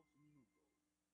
2 minutos.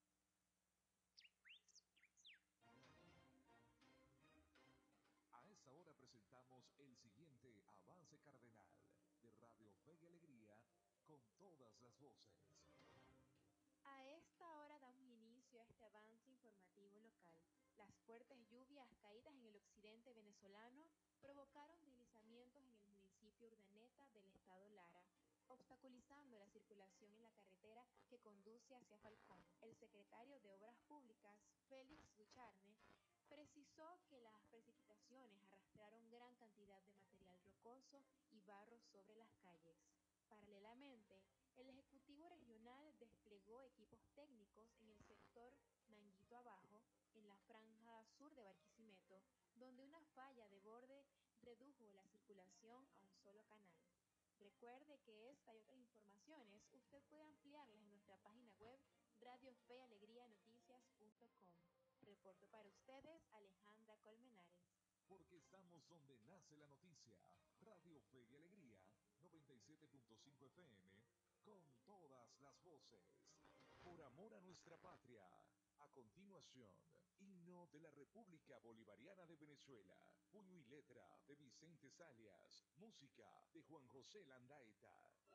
A esta hora presentamos el siguiente avance cardenal de Radio Fe y Alegría con todas las voces. A esta hora damos inicio a este avance informativo local. Las fuertes lluvias caídas en el occidente venezolano provocaron deslizamientos en el municipio Urdaneta del estado Lara, obstaculizando la circulación en la carretera que conduce hacia Falcón. El secretario de Obras Públicas, Félix Ducharne, precisó que las precipitaciones arrastraron gran cantidad de material rocoso y barro sobre las calles. Paralelamente, el Ejecutivo Regional desplegó equipos técnicos en el sector Manguito Abajo, en la franja sur de Barquisimeto, donde una falla de borde redujo la circulación a un solo canal. Recuerde que esta y otras informaciones usted puede ampliarlas en nuestra página web radiofealegrianoticias.com. Reporto para ustedes Alejandra Colmenares. Porque estamos donde nace la noticia. Radio Fe y Alegría, 97.5 FM, con todas las voces. Por amor a nuestra patria. A continuación, himno de la República Bolivariana de Venezuela. Puño y letra de Vicente Salias. Música de Juan José Landaeta.